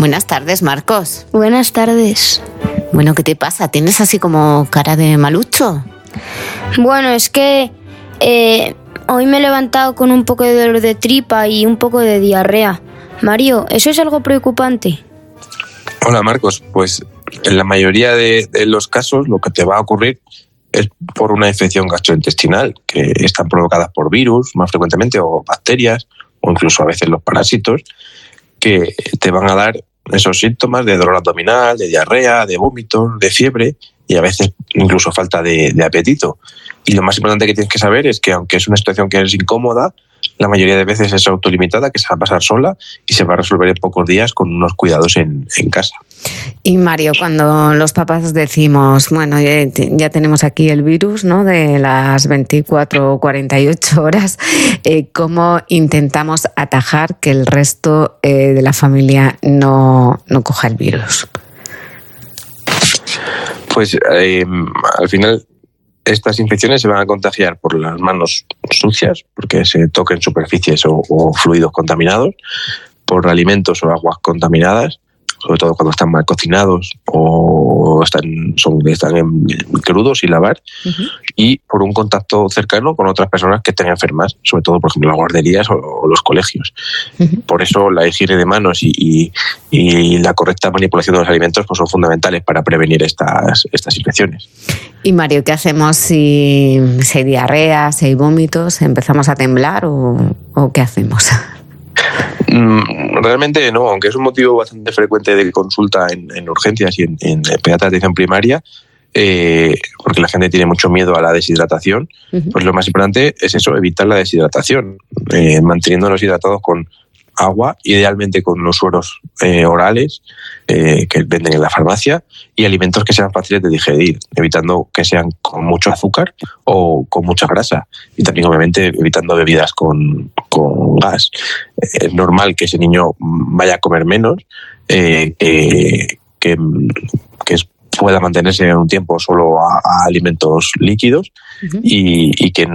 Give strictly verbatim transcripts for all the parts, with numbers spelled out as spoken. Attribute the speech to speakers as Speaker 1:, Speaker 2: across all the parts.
Speaker 1: Buenas tardes, Marcos.
Speaker 2: Buenas tardes.
Speaker 1: Bueno, ¿qué te pasa? ¿Tienes así como cara de malucho?
Speaker 2: Bueno, es que eh, hoy me he levantado con un poco de dolor de tripa y un poco de diarrea. Mario, ¿eso es algo preocupante?
Speaker 3: Hola, Marcos. Pues en la mayoría de, de los casos lo que te va a ocurrir es por una infección gastrointestinal, que están provocadas por virus más frecuentemente, o bacterias, o incluso a veces los parásitos, que te van a dar esos síntomas de dolor abdominal, de diarrea, de vómitos, de fiebre y a veces incluso falta de, de apetito. Y lo más importante que tienes que saber es que aunque es una situación que es incómoda, la mayoría de veces es autolimitada, que se va a pasar sola y se va a resolver en pocos días con unos cuidados en, en casa.
Speaker 1: Y Mario, cuando los papás decimos, bueno, ya, ya tenemos aquí el virus, ¿no?, de las veinticuatro o cuarenta y ocho horas, eh, ¿cómo intentamos atajar que el resto eh, de la familia no, no coja el virus?
Speaker 3: Pues eh, al final estas infecciones se van a contagiar por las manos sucias, porque se toquen superficies o, o fluidos contaminados, por alimentos o aguas contaminadas, sobre todo cuando están mal cocinados o están, son, están en, crudos sin lavar, uh-huh. y por un contacto cercano con otras personas que estén enfermas, sobre todo, por ejemplo, las guarderías o, o los colegios. Uh-huh. Por eso la higiene de manos y, y, y la correcta manipulación de los alimentos pues, son fundamentales para prevenir estas, estas infecciones.
Speaker 1: Y Mario, ¿qué hacemos si, si hay diarrea, si hay vómitos? ¿Empezamos a temblar o, o qué hacemos?
Speaker 3: Realmente no, aunque es un motivo bastante frecuente de consulta en, en urgencias y en, en pediatría de atención primaria, eh, porque la gente tiene mucho miedo a la deshidratación, uh-huh. pues lo más importante es eso, evitar la deshidratación, eh, manteniéndonos hidratados con agua, idealmente con los sueros eh, orales eh, que venden en la farmacia, y alimentos que sean fáciles de digerir, evitando que sean con mucho azúcar o con mucha grasa, y también obviamente evitando bebidas con, con gas. Eh, es normal que ese niño vaya a comer menos, eh, eh, que, que es, pueda mantenerse en un tiempo solo a, a alimentos líquidos, uh-huh. y, y que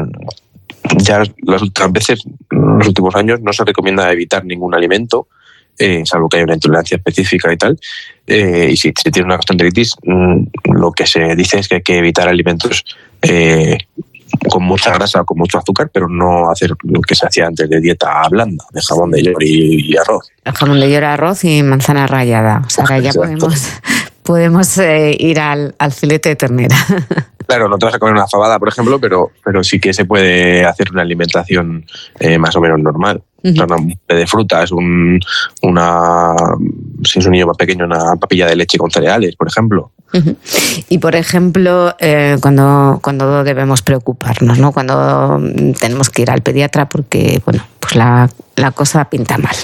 Speaker 3: ya las últimas veces, en los últimos años, no se recomienda evitar ningún alimento, eh, salvo que haya una intolerancia específica y tal. Eh, y si se tiene una gastroenteritis, mmm, lo que se dice es que hay que evitar alimentos eh, con mucha grasa o con mucho azúcar, pero no hacer lo que se hacía antes de dieta blanda, de jamón de york y, y arroz.
Speaker 1: El jamón de york, arroz y manzana rallada. O sea, ahora ya podemos, podemos eh, ir al, al filete de ternera.
Speaker 3: Claro, no te vas a comer una fabada, por ejemplo, pero, pero sí que se puede hacer una alimentación eh, más o menos normal. Uh-huh. O sea, una de frutas, un, una, si es un niño más pequeño, una papilla de leche con cereales, por ejemplo.
Speaker 1: Uh-huh. Y, por ejemplo, eh, cuando, cuando debemos preocuparnos, ¿no? Cuando tenemos que ir al pediatra porque, bueno, pues la, la cosa pinta mal.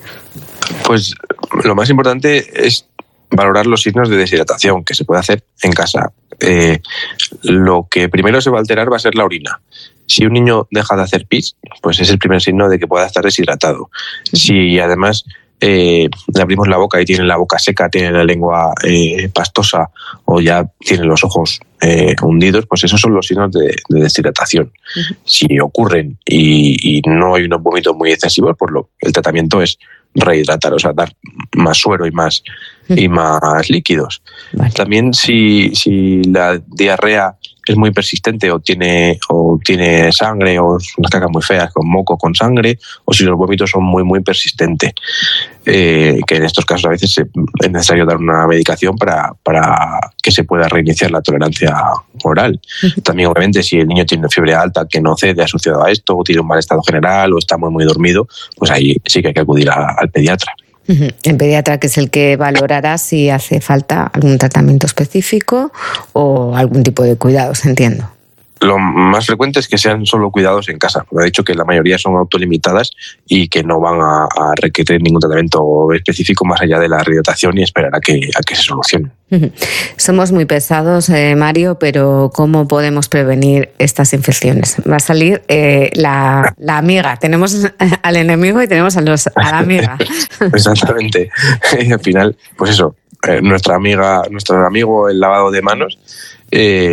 Speaker 3: Pues lo más importante es valorar los signos de deshidratación que se puede hacer en casa. Eh, lo que primero se va a alterar va a ser la orina. Si un niño deja de hacer pis, pues es el primer signo de que pueda estar deshidratado. Si además eh, le abrimos la boca y tiene la boca seca, tiene la lengua eh, pastosa o ya tiene los ojos eh, hundidos, pues esos son los signos de, de deshidratación. Uh-huh. Si ocurren y, y no hay unos vómitos muy excesivos, pues lo, el tratamiento es rehidratar, o sea, dar más suero y más, y más líquidos. Vale. También si, si la diarrea es muy persistente o tiene, o tiene sangre o unas cacas muy feas con moco con sangre, o si los vómitos son muy muy persistentes, eh, que en estos casos a veces es necesario dar una medicación para, para que se pueda reiniciar la tolerancia oral. Uh-huh. También obviamente si el niño tiene fiebre alta que no cede asociado a esto, o tiene un mal estado general o está muy muy dormido, pues ahí sí que hay que acudir a, al pediatra.
Speaker 1: El pediatra, que es el que valorará si hace falta algún tratamiento específico o algún tipo de cuidados, entiendo.
Speaker 3: Lo más frecuente es que sean solo cuidados en casa. Me ha dicho que la mayoría son autolimitadas y que no van a, a requerir ningún tratamiento específico más allá de la rehidratación y esperar a que, a que se solucione.
Speaker 1: Somos muy pesados, eh, Mario, pero ¿cómo podemos prevenir estas infecciones? Va a salir eh, la, la amiga. Tenemos al enemigo y tenemos a, los, a la amiga.
Speaker 3: Exactamente. Y al final, pues eso, eh, nuestra amiga, nuestro amigo, el lavado de manos, eh,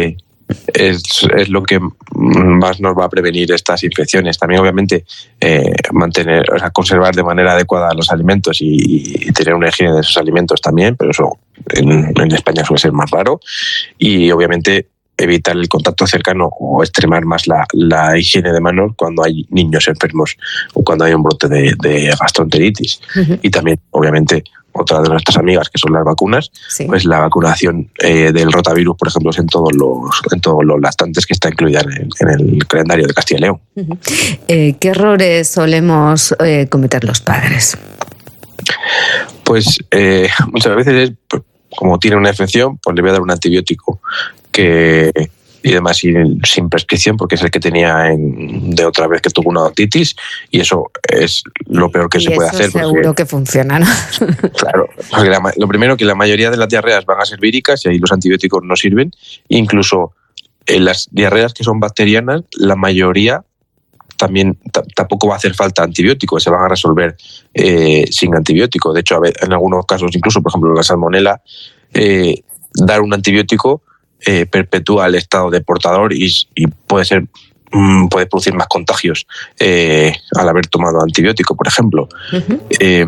Speaker 3: es, es lo que más nos va a prevenir estas infecciones. También, obviamente, eh, mantener, o sea, conservar de manera adecuada los alimentos y, y tener una higiene de esos alimentos también, pero eso en, en España suele ser más raro. Y, obviamente, evitar el contacto cercano o extremar más la, la higiene de manos cuando hay niños enfermos o cuando hay un brote de, de gastroenteritis. Uh-huh. Y también, obviamente, otra de nuestras amigas, que son las vacunas, sí. Pues la vacunación eh, del rotavirus, por ejemplo, es en todos los, en todos los lactantes, que está incluida en, en el calendario de Castilla y León.
Speaker 1: Uh-huh. Eh, ¿Qué errores solemos eh, cometer los padres?
Speaker 3: Pues eh, muchas veces, es, como tiene una infección, pues le voy a dar un antibiótico que y además sin, sin prescripción, porque es el que tenía en, de otra vez que tuvo una otitis, y eso es lo peor que y se puede hacer.
Speaker 1: Seguro porque, que funciona, ¿no?
Speaker 3: Claro, porque la, lo primero, que la mayoría de las diarreas van a ser víricas y ahí los antibióticos no sirven. Incluso en las diarreas que son bacterianas, la mayoría también t- tampoco va a hacer falta antibiótico, se van a resolver eh, sin antibiótico. De hecho, a ver, en algunos casos, incluso, por ejemplo, la salmonela, eh, dar un antibiótico Eh, perpetúa el estado de portador y, y puede ser mmm, puede producir más contagios eh, al haber tomado antibiótico, por ejemplo. Uh-huh. Eh,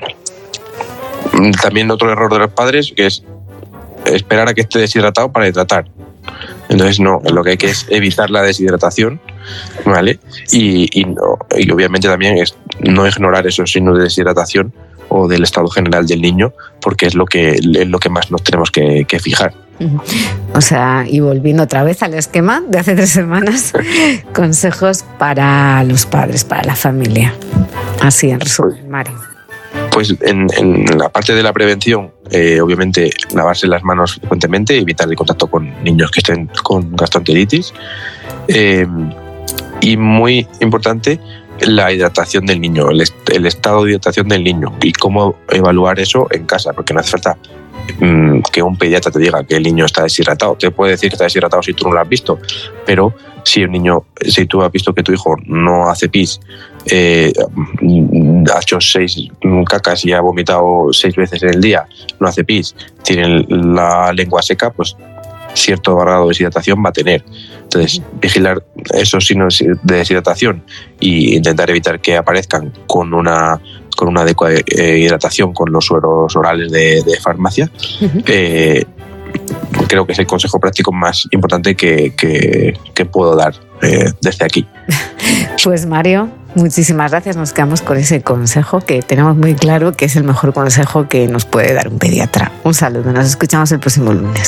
Speaker 3: también otro error de los padres, que es esperar a que esté deshidratado para hidratar. Entonces, no, lo que hay que es evitar la deshidratación, ¿vale? Y, y, no, y obviamente también es no ignorar esos signos de deshidratación o del estado general del niño, porque es lo que, es lo que más nos tenemos que, que fijar.
Speaker 1: O sea, y volviendo otra vez al esquema de hace tres semanas, consejos para los padres, para la familia. Así, en resumen, Mario.
Speaker 3: Pues en, en la parte de la prevención, eh, obviamente lavarse las manos frecuentemente, evitar el contacto con niños que estén con gastroenteritis. Eh, y muy importante, la hidratación del niño, el, est- el estado de hidratación del niño y cómo evaluar eso en casa, porque no hace falta mmm, que un pediatra te diga que el niño está deshidratado. Te puede decir que está deshidratado si tú no lo has visto, pero si el niño, si tú has visto que tu hijo no hace pis, eh, ha hecho seis cacas y ha vomitado seis veces en el día, no hace pis, tiene la lengua seca, pues cierto grado de deshidratación va a tener. Entonces, vigilar esos signos de deshidratación e intentar evitar que aparezcan con una con una adecuada eh, hidratación con los sueros orales de, de farmacia. Uh-huh. Eh, creo que es el consejo práctico más importante que, que, que puedo dar eh, desde aquí.
Speaker 1: Pues Mario, muchísimas gracias. Nos quedamos con ese consejo que tenemos muy claro que es el mejor consejo que nos puede dar un pediatra. Un saludo, nos escuchamos el próximo lunes.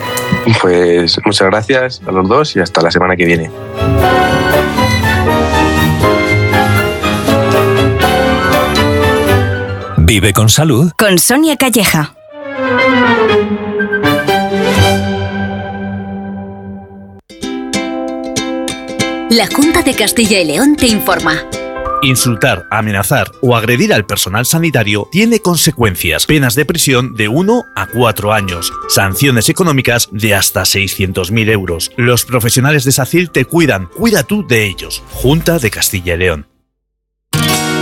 Speaker 3: Pues muchas gracias a los dos y hasta la semana que viene.
Speaker 4: Vive con salud
Speaker 5: con Sonia Calleja. La Junta de Castilla y León te informa.
Speaker 4: Insultar, amenazar o agredir al personal sanitario tiene consecuencias. Penas de prisión de uno a cuatro años. Sanciones económicas de hasta seiscientos mil euros. Los profesionales de SACIL te cuidan. Cuida tú de ellos. Junta de Castilla y León.